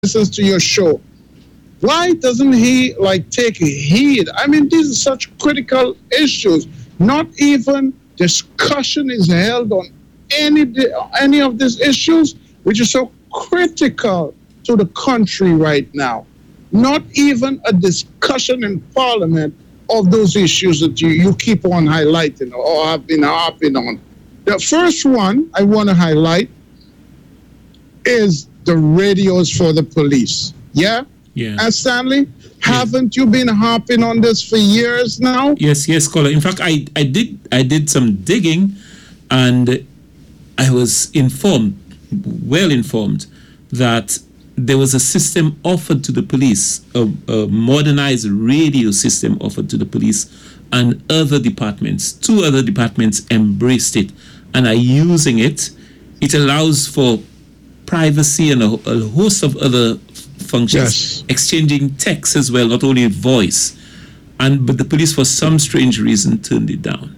listens to your show. Why doesn't he take heed? I mean, these are such critical issues. Not even discussion is held on any of these issues, which is so critical to the country right now. Not even a discussion in Parliament of those issues that you keep on highlighting or have been harping on. The first one I want to highlight is the radios for the police. Yeah? Yeah. And Stanley, haven't you been harping on this for years now? Yes, caller. In fact, I did some digging, and I was well informed, that there was a system offered to the police, a modernized radio system offered to the police, and two other departments embraced it and are using it. It allows for privacy and a host of other functions, exchanging text as well, not only voice. But the police, for some strange reason, turned it down.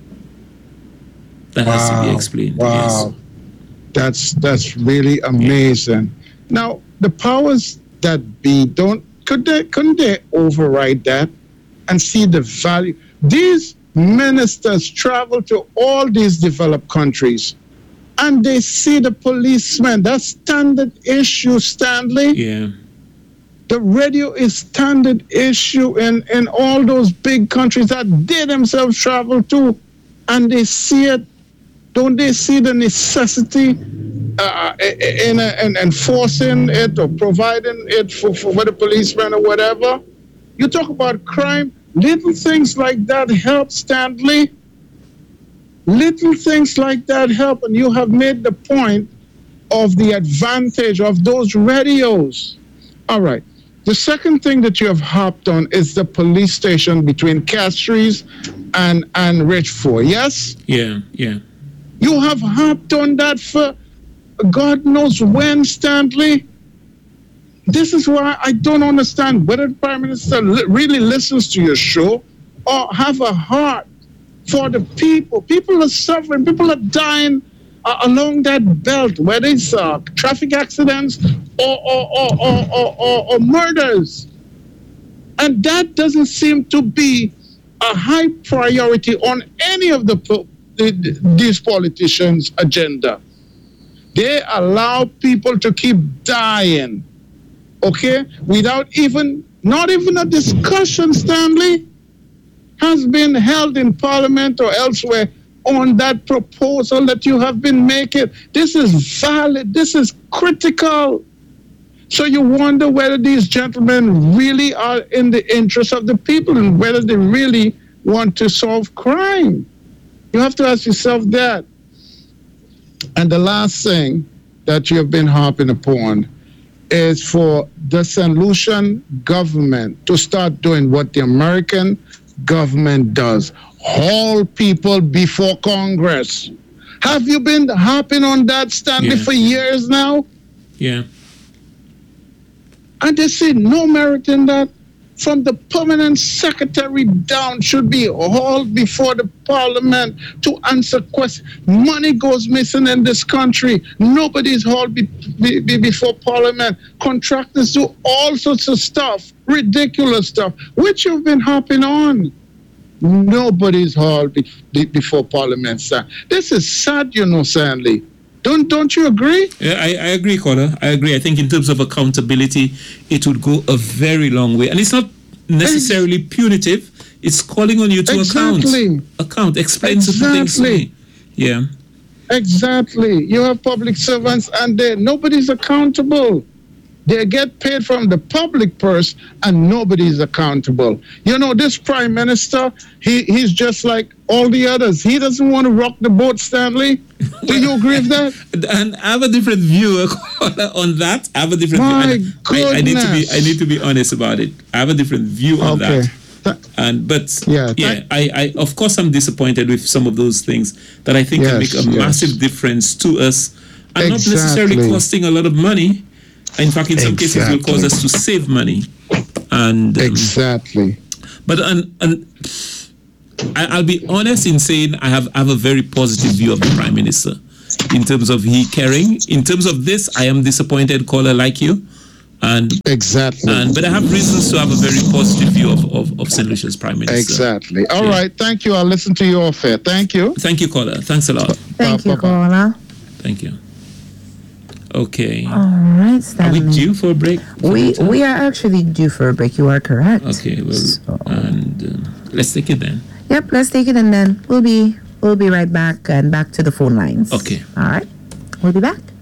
That has to be explained. Wow. Yes. That's really amazing. Now, the powers that be couldn't they override that and see the value? These ministers travel to all these developed countries and they see the policemen. That's standard issue, Stanley. Yeah. The radio is standard issue in all those big countries that they themselves travel to, and they see it. Don't they see the necessity in enforcing it or providing it for the policemen or whatever? You talk about crime, little things like that help, Stanley. Little things like that help, and you have made the point of the advantage of those radios. All right. The second thing that you have harped on is the police station between Castries and Richford. Yes? Yeah. You have harped on that for God knows when, Stanley. This is why I don't understand whether the Prime Minister really listens to your show or have a heart for the people. People are suffering. People are dying along that belt, whether it's traffic accidents or murders. And that doesn't seem to be a high priority on any of these politicians' agenda. They allow people to keep dying, okay, without not even a discussion, Stanley, has been held in Parliament or elsewhere on that proposal that you have been making. This is valid. This is critical. So you wonder whether these gentlemen really are in the interest of the people and whether they really want to solve crime. You have to ask yourself that. And the last thing that you have been harping upon is for the St. Lucian government to start doing what the American government does. Haul people before Congress. Have you been harping on that, Stanley, for years now? Yeah. And they see no merit in that. From the permanent secretary down should be hauled before the Parliament to answer questions. Money goes missing in this country. Nobody's hauled before Parliament. Contractors do all sorts of stuff, ridiculous stuff, which you've been harping on. Nobody's hauled before Parliament, sir. This is sad, Stanley. Don't you agree? Yeah, I agree, caller. I agree. I think in terms of accountability, it would go a very long way. And it's not necessarily punitive. It's calling on you to account. Explain certain things to me. Yeah. Exactly. You have public servants and nobody's accountable. They get paid from the public purse and nobody's accountable. This Prime Minister, he's just like all the others. He doesn't want to rock the boat, Stanley. Do you agree with that? And I have a different view on that. I have a different view. I need to be honest about it. I have a different view on that. I of course I'm disappointed with some of those things that I think can make a massive difference to us and not necessarily costing a lot of money. In fact, in some cases, will cause us to save money. And exactly. But I'll be honest in saying I have a very positive view of the Prime Minister in terms of he caring. In terms of this, I am disappointed, caller, like you. And Exactly. but I have reasons to have a very positive view of St. Lucia's Prime Minister. Exactly. All right. Thank you. I'll listen to you off air. Thank you. Thank you, caller. Thanks a lot. Thank you, Bye-bye. caller. Thank you. Okay. All right, Are Stanley. we due for a break? We are actually due for a break. You are correct. Okay. Well, and let's take it then. Yep, let's take it and then we'll be right back and back to the phone lines. Okay. All right. We'll be back.